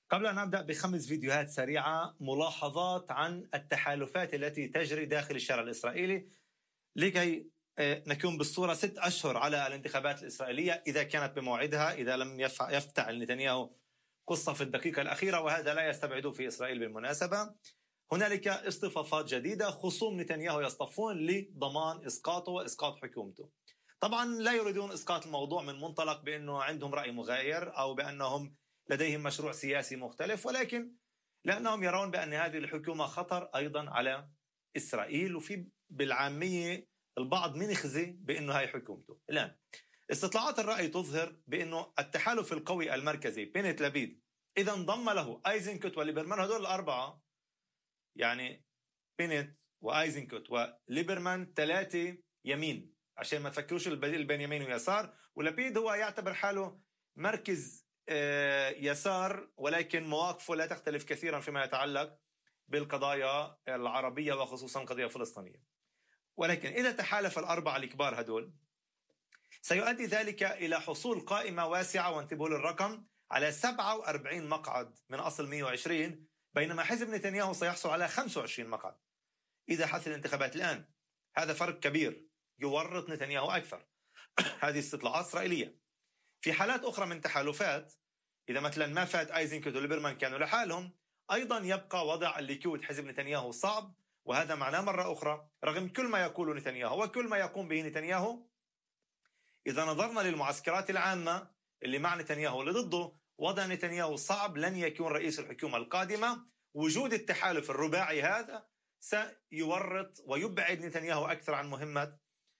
قبل أن نبدأ ب5 فيديوهات سريعة ملاحظات عن التحالفات التي تجري داخل الشارع الإسرائيلي لكي نكون بالصورة 6 أشهر على الانتخابات الإسرائيلية إذا كانت بموعدها، إذا لم يفتعل نتنياهو قصة في الدقيقة الأخيرة، وهذا لا يستبعده في إسرائيل بالمناسبة. هنالك اصطفافات جديدة، خصوم نتنياهو يصطفون لضمان إسقاطه وإسقاط حكومته. طبعا لا يريدون إسقاط الموضوع من منطلق بأنه عندهم رأي مغاير أو بأنهم لديهم مشروع سياسي مختلف، ولكن لأنهم يرون بأن هذه الحكومة خطر أيضا على إسرائيل، وفي بالعامية البعض منخزي بأنه هاي حكومته. الآن استطلاعات الرأي تظهر بأنه التحالف القوي المركزي بنت لبيد إذا انضم له أيزنكوت وليبرمان، هدول الأربعة يعني بنت وأيزنكوت وليبرمان 3 يمين، عشان ما تفكروش البديل بين يمين ويسار، ولبيد هو يعتبر حاله مركز يسار، ولكن مواقفه لا تختلف كثيرا فيما يتعلق بالقضايا العربية وخصوصا القضية الفلسطينية. ولكن إذا تحالف الأربعة الكبار هدول سيؤدي ذلك إلى حصول قائمة واسعة، وانتبهوا للرقم، على 47 مقعد من أصل 120، بينما حزب نتنياهو سيحصل على 25 مقعد إذا حصل الانتخابات الآن. هذا فرق كبير يورط نتنياهو أكثر. هذه استطلاعات إسرائيلية. في حالات أخرى من تحالفات، إذا مثلا ما فات أيزنكوت وليبرمان كانوا لحالهم، أيضا يبقى وضع الليكود حزب نتنياهو صعب، وهذا معناه مرة أخرى رغم كل ما يقوله نتنياهو وكل ما يقوم به نتنياهو، إذا نظرنا للمعسكرات العامة اللي مع نتنياهو واللي ضده، وضع نتنياهو صعب، لن يكون رئيس الحكومة القادمة. وجود التحالف الرباعي هذا سيورط ويبعد نتنياهو أكثر عن مهمة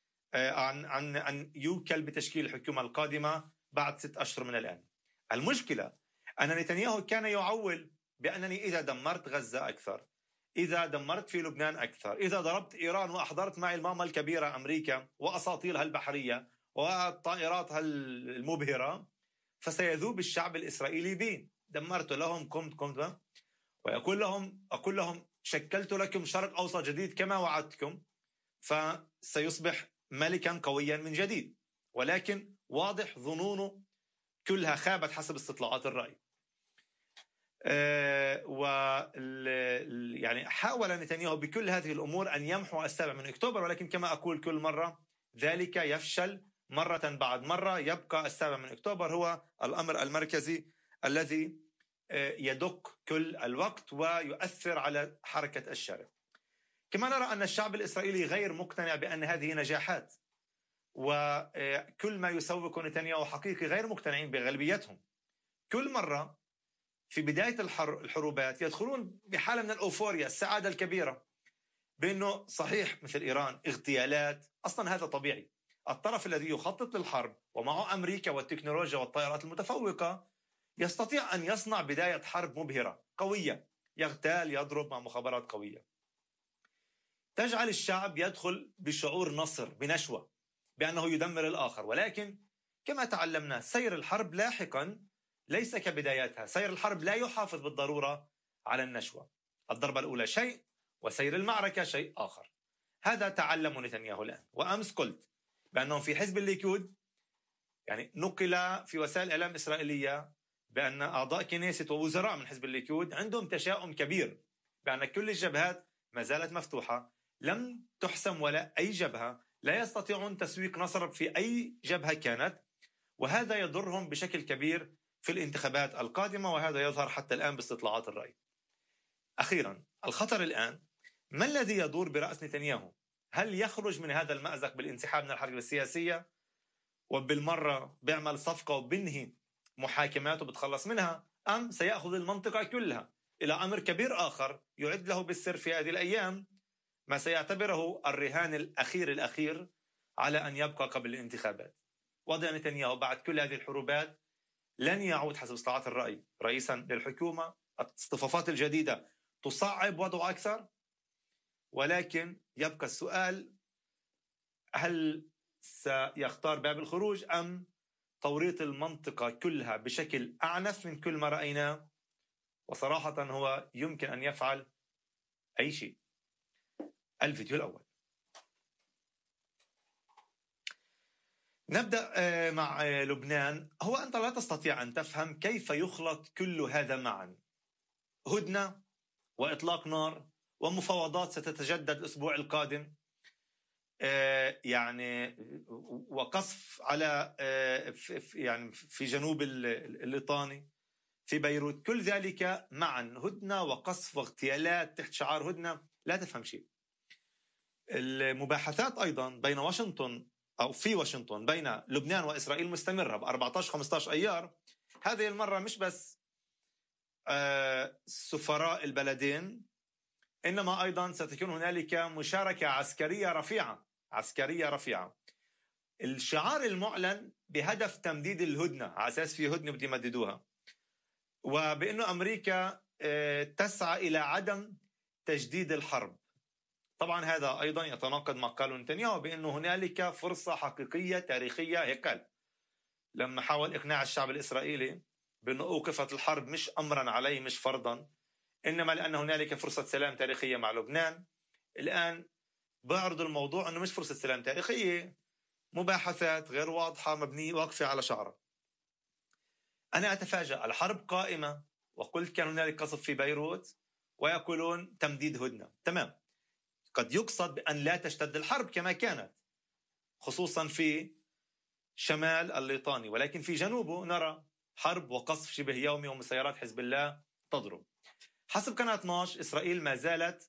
أن يوكل بتشكيل الحكومة القادمة بعد 6 أشهر من الآن. المشكلة أن نتنياهو كان يعول بأنني إذا دمرت غزة أكثر، إذا دمرت في لبنان أكثر، إذا ضربت إيران وأحضرت معي الماما الكبيرة أمريكا وأساطيلها البحرية وطائراتها المبهرة، فسيذوب الشعب الإسرائيلي بي. دمرت لهم، قمت ويقول لهم أقول لهم شكلت لكم شرق أوسط جديد كما وعدتكم، فسيصبح ملكا قويا من جديد. ولكن واضح ظنونه كلها خابت حسب استطلاعات الرأي. يعني حاول نتنياهو بكل هذه الأمور أن يمحو 7 أكتوبر، ولكن كما أقول كل مرة ذلك يفشل مرة بعد مرة. يبقى 7 أكتوبر هو الأمر المركزي الذي يدق كل الوقت ويؤثر على حركة الشارع. كما نرى أن الشعب الإسرائيلي غير مقتنع بأن هذه نجاحات، وكل ما يسوق نتنياهو حقيقي غير مقتنعين بغالبيتهم. كل مرة في بداية الحروبات يدخلون بحالة من الأوفوريا، السعادة الكبيرة، بأنه صحيح مثل إيران اغتيالات، أصلا هذا طبيعي. الطرف الذي يخطط للحرب ومعه أمريكا والتكنولوجيا والطائرات المتفوقة يستطيع أن يصنع بداية حرب مبهرة قوية، يغتال يضرب مع مخابرات قوية، تجعل الشعب يدخل بشعور نصر بنشوة بأنه يدمر الآخر. ولكن كما تعلمنا سير الحرب لاحقا ليس كبداياتها. سير الحرب لا يحافظ بالضرورة على النشوة. الضربة الأولى شيء وسير المعركة شيء آخر. هذا تعلم نتنياهو الآن. وأمس قلت بأنهم في حزب الليكود، يعني نقل في وسائل إعلام إسرائيلية بأن أعضاء كنيست ووزراء من حزب الليكود عندهم تشاؤم كبير بأن كل الجبهات ما زالت مفتوحة، لم تحسم ولا أي جبهة، لا يستطيعون تسويق نصر في أي جبهة كانت، وهذا يضرهم بشكل كبير في الانتخابات القادمة، وهذا يظهر حتى الآن باستطلاعات الرأي. أخيرا الخطر الآن ما الذي يدور برأس نتنياهو؟ هل يخرج من هذا المأزق بالانسحاب من الحركة السياسية وبالمرة بيعمل صفقة وبنهي محاكمات وبتخلص منها، أم سيأخذ المنطقة كلها إلى أمر كبير آخر يعد له بالسر في هذه الأيام ما سيعتبره الرهان الأخير على أن يبقى قبل الانتخابات؟ وضع نتنياهو بعد كل هذه الحروبات لن يعود حسب استطلاعات الرأي رئيسا للحكومة. الاصطفافات الجديدة تصعب وضعه أكثر، ولكن يبقى السؤال: هل سيختار باب الخروج أم توريط المنطقة كلها بشكل أعنف من كل ما رأيناه؟ وصراحة هو يمكن أن يفعل أي شيء. الفيديو الأول. نبدأ مع لبنان. هو أنت لا تستطيع أن تفهم كيف يخلط كل هذا معا. هدنة وإطلاق نار ومفاوضات ستتجدد الأسبوع القادم، يعني وقصف على يعني في جنوب الليطاني في بيروت، كل ذلك معا هدنة وقصف واغتيالات تحت شعار هدنة. لا تفهم شيء. المباحثات أيضا بين واشنطن أو في واشنطن بين لبنان وإسرائيل مستمرة ب 14-15 أيار. هذه المرة مش بس سفراء البلدين، إنما أيضا ستكون هنالك مشاركة عسكرية رفيعة. الشعار المعلن بهدف تمديد الهدنة، على أساس في هدنة بدي يمددوها، وبأنه أمريكا تسعى إلى عدم تجديد الحرب. طبعا هذا أيضا يتناقض مع قاله نتنياهو بأنه هنالك فرصة حقيقية تاريخية. هيك قال لما حاول إقناع الشعب الإسرائيلي بأنه أوقفت الحرب مش أمرا عليه، مش فرضا، إنما لأن هنالك فرصة سلام تاريخية مع لبنان. الآن بعرض الموضوع أنه مش فرصة سلام تاريخية، مباحثات غير واضحة مبنية واقفة على شعرة. أنا أتفاجأ، الحرب قائمة وقلت كان هنالك قصف في بيروت ويقولون تمديد هدنة. تمام، قد يقصد بأن لا تشتد الحرب كما كانت، خصوصا في شمال الليطاني، ولكن في جنوبه نرى حرب وقصف شبه يومي ومسيرات حزب الله تضرب. حسب قناة 12 إسرائيل ما زالت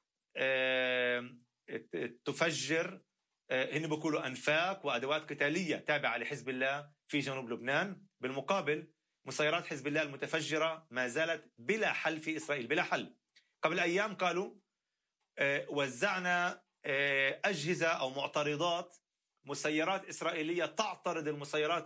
تفجر، هن بيقولوا أنفاق وأدوات قتالية تابعة لحزب الله في جنوب لبنان. بالمقابل مسيرات حزب الله المتفجرة ما زالت بلا حل في إسرائيل، بلا حل. قبل أيام قالوا وزعنا أجهزة أو معترضات، مسيرات إسرائيلية تعترض المسيرات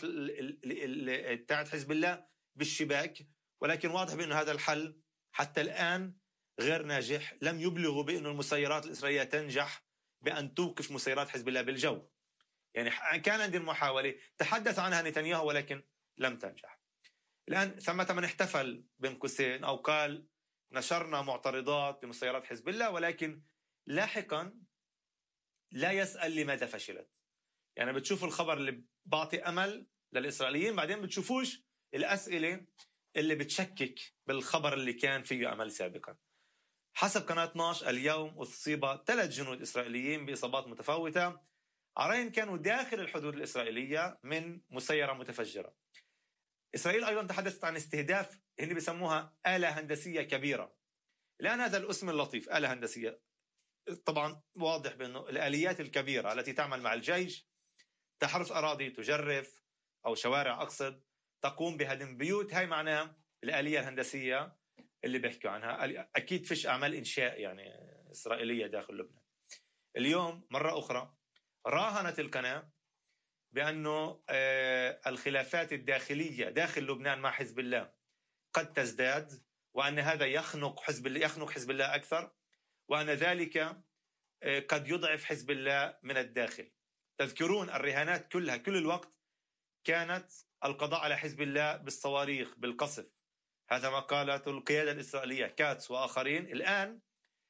تاعت حزب الله بالشباك، ولكن واضح بأن هذا الحل حتى الآن غير ناجح. لم يبلغوا بأن المسيرات الإسرائيلية تنجح بأن توقف مسيرات حزب الله بالجو. يعني كان عندنا محاولة تحدث عنها نتنياهو ولكن لم تنجح. الآن ثمة من احتفل بين قوسين أو قال نشرنا معترضات لمسيرات حزب الله، ولكن لاحقا لا يسأل لماذا فشلت. يعني بتشوف الخبر اللي بعطي أمل للإسرائيليين، بعدين بتشوفوش الأسئلة اللي بتشكك بالخبر اللي كان فيه أمل سابقا. حسب قناة 12 اليوم أصيب 3 جنود إسرائيليين بإصابات متفاوتة، عرين كانوا داخل الحدود الإسرائيلية من مسيرة متفجرة. إسرائيل أيضا تحدثت عن استهداف اللي بيسموها آلة هندسية كبيرة. الآن هذا الاسم اللطيف آلة هندسية، طبعا واضح بأنه الآليات الكبيرة التي تعمل مع الجيش، تحرث أراضي، تجرف أو شوارع أقصد، تقوم بهدم بيوت. هاي معناها الآلية الهندسية اللي بيحكوا عنها. أكيد فيش أعمال إنشاء يعني إسرائيلية داخل لبنان. اليوم مرة أخرى راهنت القناة بأنه الخلافات الداخلية داخل لبنان مع حزب الله قد تزداد، وأن هذا يخنق حزب الله أكثر، وأن ذلك قد يضعف حزب الله من الداخل. تذكرون الرهانات كلها كل الوقت كانت القضاء على حزب الله بالصواريخ بالقصف. هذا ما قالته القيادة الإسرائيلية كاتس وآخرين. الآن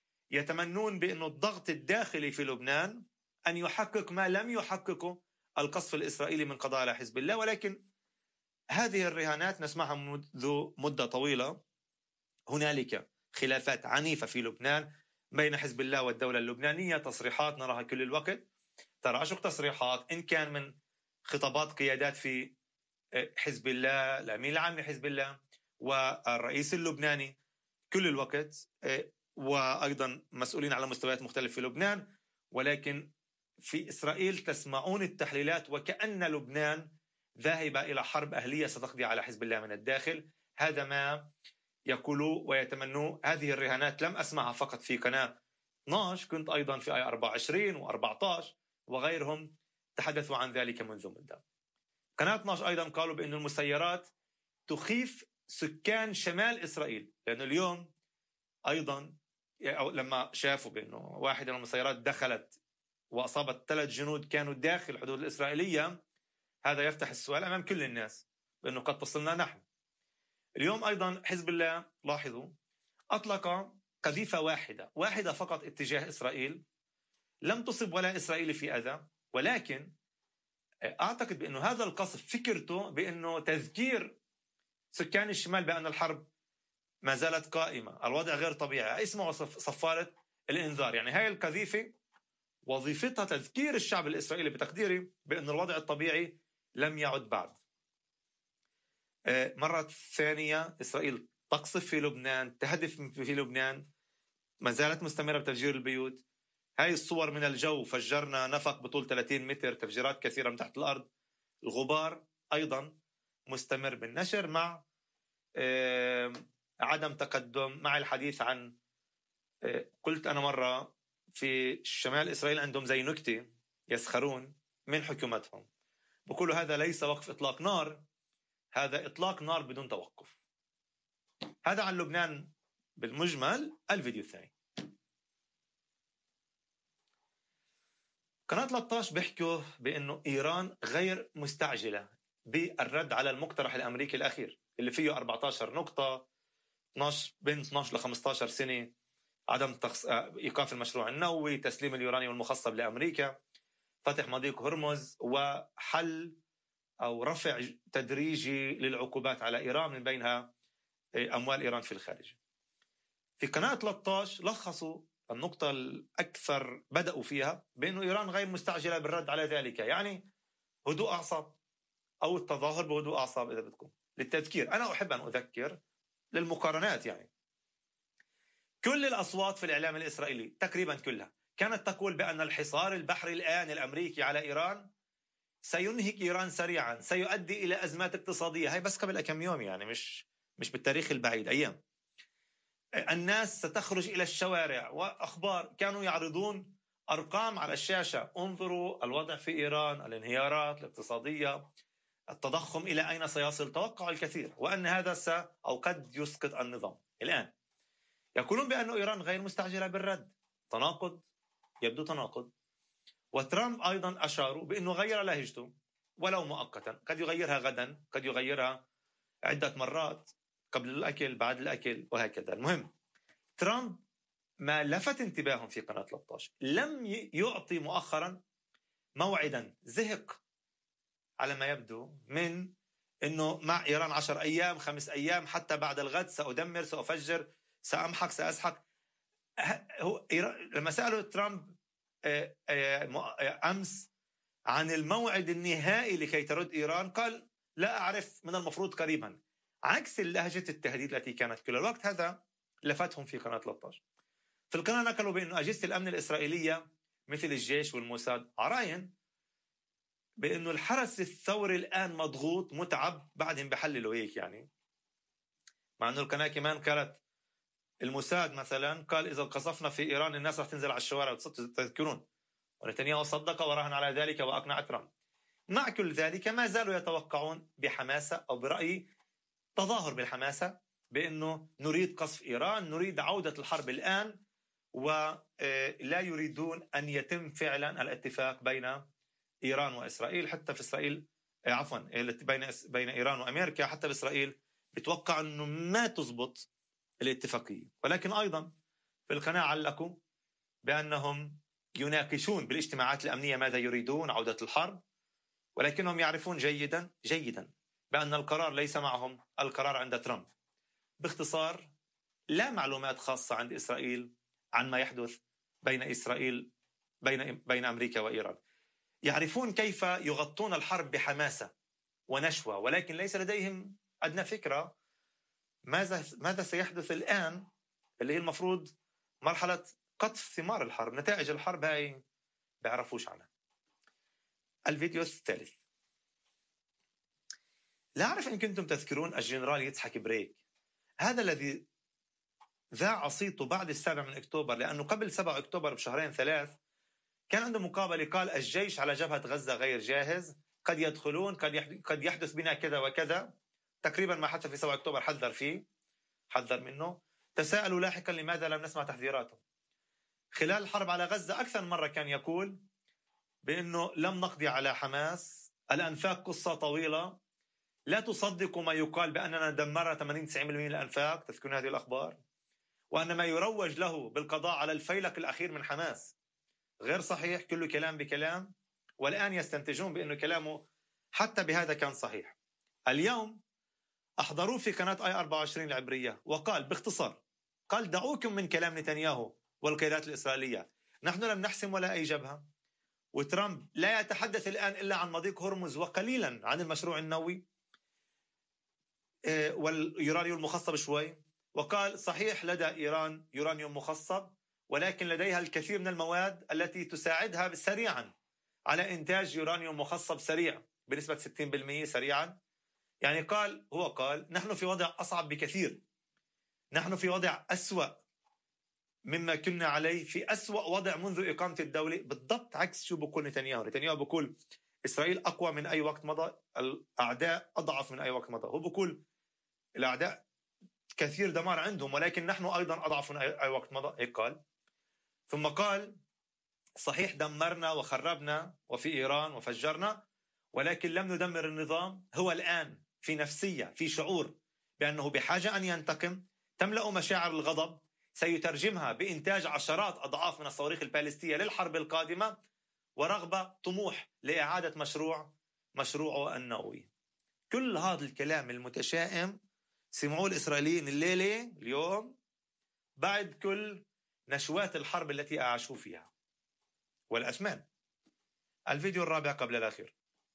يتمنون بأن الضغط الداخلي في لبنان أن يحقق ما لم يحققه القصف الإسرائيلي من قضاء على حزب الله. ولكن هذه الرهانات نسمعها منذ مدة طويلة. هنالك خلافات عنيفة في لبنان بين حزب الله والدولة اللبنانية، تصريحات نراها كل الوقت، تراشق تصريحات، إن كان من خطابات قيادات في حزب الله، الأمين العام لحزب الله والرئيس اللبناني كل الوقت، وأيضا مسؤولين على مستويات مختلفة في لبنان. ولكن في إسرائيل تسمعون التحليلات وكأن لبنان ذاهبة إلى حرب أهلية ستقضي على حزب الله من الداخل. هذا ما يقولوا ويتمنوا. هذه الرهانات لم أسمعها فقط في قناة 12، كنت أيضا في آي 24 و14 وغيرهم تحدثوا عن ذلك منذ مدة. قناة 12 أيضا قالوا بأن المسيرات تخيف سكان شمال إسرائيل، لأنه اليوم أيضا لما شافوا بأنه واحدة من المسيرات دخلت وأصابت 3 جنود كانوا داخل الحدود الإسرائيلية، هذا يفتح السؤال أمام كل الناس بأنه قد تصلنا نحن. اليوم أيضا حزب الله لاحظوا أطلق قذيفة واحدة فقط اتجاه إسرائيل، لم تصب ولا إسرائيلي في أذى، ولكن أعتقد بأنه هذا القصف فكرته بأنه تذكير سكان الشمال بأن الحرب ما زالت قائمة، الوضع غير طبيعي، اسمه صفارة الإنذار. يعني هاي القذيفة وظيفتها تذكير الشعب الإسرائيلي بتقديري بأن الوضع الطبيعي لم يعد بعد. مرة ثانية إسرائيل تقصف في لبنان، تهدف في لبنان، ما زالت مستمرة بتفجير البيوت. هاي الصور من الجو، فجرنا نفق بطول 30 متر، تفجيرات كثيرة من تحت الأرض. الغبار أيضا مستمر بالنشر، مع عدم تقدم، مع الحديث عن قلت أنا مرة في شمال إسرائيل عندهم زي نكتة يسخرون من حكومتهم، بقولوا هذا ليس وقف إطلاق نار، هذا إطلاق نار بدون توقف. هذا عن لبنان بالمجمل. الفيديو الثاني، قناة 13 بيحكوا بأنه إيران غير مستعجلة بالرد على المقترح الأمريكي الأخير اللي فيه 14 نقطة، 12 بين 12 ل 15 سنة، عدم إيقاف المشروع النووي، تسليم اليورانيوم المخصب لأمريكا، فتح مضيق هرمز، وحل أو رفع تدريجي للعقوبات على إيران من بينها أموال إيران في الخارج. في قناة 13 لخصوا النقطة الأكثر بدأوا فيها بأنه إيران غير مستعجلة بالرد على ذلك، يعني هدوء أعصاب أو التظاهر بهدوء أعصاب إذا بدكم. للتذكير، أنا أحب أن أذكر للمقارنات، يعني كل الأصوات في الإعلام الإسرائيلي تقريبا كلها كانت تقول بأن الحصار البحري الآن الأمريكي على إيران سينهك إيران سريعا، سيؤدي إلى أزمات اقتصادية. هاي بس قبل كم يوم، يعني مش بالتاريخ البعيد، أيام. الناس ستخرج إلى الشوارع، وأخبار كانوا يعرضون أرقام على الشاشة، انظروا الوضع في إيران، الانهيارات الاقتصادية، التضخم إلى أين سيصل. توقع الكثير وأن هذا أو قد يسقط النظام. الآن يقولون بأن إيران غير مستعجلة بالرد. تناقض، يبدو تناقض. وترامب أيضا أشاروا بأنه غير لهجته ولو مؤقتا، قد يغيرها غدا، قد يغيرها عدة مرات، قبل الأكل، بعد الأكل، وهكذا. المهم، ترامب ما لفت انتباههم في قناة 13 لم يعطي مؤخرا موعدا، زهق على ما يبدو من أنه مع إيران 10 أيام، 5 أيام، حتى بعد الغد سأدمر، سأفجر، سأمحق، سأسحق. لما سألوا ترامب أمس عن الموعد النهائي لكي ترد إيران، قال لا أعرف، من المفروض قريبا، عكس لهجة التهديد التي كانت كل الوقت. هذا لفتهم في قناة 13. في القناة نقلوا بأن أجهزة الأمن الإسرائيلية مثل الجيش والموساد عراين بأنه الحرس الثوري الآن مضغوط متعب، بعدهم بحللوا هيك يعني. مع أنه القناة كمان قالت الموساد مثلا قال إذا قصفنا في إيران الناس رح تنزل على الشوارع، تذكرون، ونتنياهو صدق وراهن على ذلك وأقنع ترامب. مع كل ذلك ما زالوا يتوقعون بحماسة، أو برأيي تظاهر بالحماسة، بأنه نريد قصف إيران، نريد عودة الحرب الآن، ولا يريدون أن يتم فعلا الاتفاق بين إيران وإسرائيل. حتى في إسرائيل، عفوا، بين إيران وأمريكا، حتى بإسرائيل بتوقع أنه ما تزبط الاتفاقية. ولكن أيضا في القناة علقوا بأنهم يناقشون بالاجتماعات الأمنية ماذا يريدون، عودة الحرب، ولكنهم يعرفون جيدا جيدا بأن القرار ليس معهم، القرار عند ترامب. باختصار، لا معلومات خاصة عند إسرائيل عن ما يحدث بين إسرائيل بين أمريكا وإيران. يعرفون كيف يغطون الحرب بحماسة ونشوة، ولكن ليس لديهم أدنى فكرة ماذا سيحدث الآن، اللي هي المفروض مرحلة قطف ثمار الحرب، نتائج الحرب هاي بيعرفوش عنها. الفيديو الثالث، لا أعرف إن كنتم تذكرون الجنرال يتحك بريك، هذا الذي ذاع صيته بعد 7 أكتوبر، لأنه قبل 7 أكتوبر بشهرين 3 كان عنده مقابلة، قال الجيش على جبهة غزة غير جاهز، قد يدخلون، قد يحدث بنا كذا وكذا. تقريبا ما حدث في 7 أكتوبر حذر منه. تساءلوا لاحقا لماذا لم نسمع تحذيراته. خلال الحرب على غزة أكثر مرة كان يقول بأنه لم نقضي على حماس، الأنفاق قصة طويلة، لا تصدقوا ما يقال بأننا دمرنا 80-90% من الأنفاق، تذكرون هذه الأخبار، وأن ما يروج له بالقضاء على الفيلق الأخير من حماس غير صحيح، كله كلام بكلام. والآن يستنتجون بأنه كلامه حتى بهذا كان صحيح. اليوم أحضروه في قناة آي 24 العبرية وقال باختصار، قال دعوكم من كلام نتنياهو والقيادات الإسرائيلية، نحن لم نحسم ولا أي جبهة. وترامب لا يتحدث الآن إلا عن مضيق هرمز وقليلا عن المشروع النووي واليورانيوم المخصب شوي. وقال صحيح لدى إيران يورانيوم مخصب، ولكن لديها الكثير من المواد التي تساعدها سريعا على إنتاج يورانيوم مخصب سريع بنسبة 60% سريعا. يعني هو قال نحن في وضع أصعب بكثير، نحن في وضع أسوأ مما كنا عليه، في أسوأ وضع منذ إقامة الدولة. بالضبط عكس شو بقول نتنياهو بقول إسرائيل أقوى من أي وقت مضى، الأعداء أضعف من أي وقت مضى. هو بقول الأعداء كثير دمار عندهم، ولكن نحن أيضا أضعف من أي وقت مضى، هيك قال. ثم قال صحيح دمرنا وخربنا وفي إيران وفجرنا، ولكن لم ندمر النظام. هو الآن في نفسية، في شعور بأنه بحاجة أن ينتقم، تملأ مشاعر الغضب، سيترجمها بإنتاج عشرات أضعاف من الصواريخ البالستية للحرب القادمة، ورغبة طموح لإعادة مشروعه النووي. كل هذا الكلام المتشائم سمعوه الإسرائيليين الليلة اليوم بعد كل نشوات الحرب التي أعاشوا فيها والأثمان. الفيديو الرابع قبل الأخير.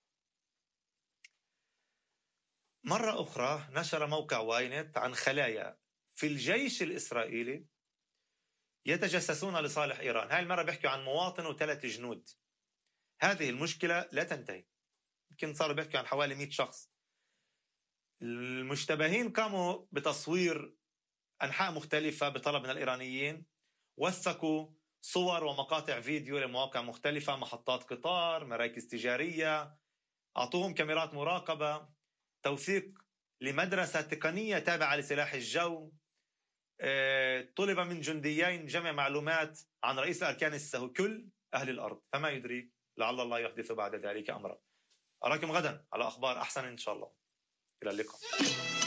مرة أخرى نشر موقع واينت عن خلايا في الجيش الإسرائيلي يتجسسون لصالح إيران. هاي المرة بيحكوا عن مواطن و3 جنود. هذه المشكلة لا تنتهي، يمكن صاروا بيحكوا عن حوالي 100 شخص. المشتبهين قاموا بتصوير أنحاء مختلفة بطلب من الإيرانيين، وثقوا صور ومقاطع فيديو لمواقع مختلفة، محطات قطار، مراكز تجارية، أعطوهم كاميرات مراقبة، توثيق لمدرسة تقنية تابعة لسلاح الجو، طلب من جنديين جمع معلومات عن رئيس الأركان السهو، كل أهل الأرض. فما يدريك لعل الله يحدث بعد ذلك أمرا. أراكم غدا على أخبار أحسن إن شاء الله. إلى اللقاء.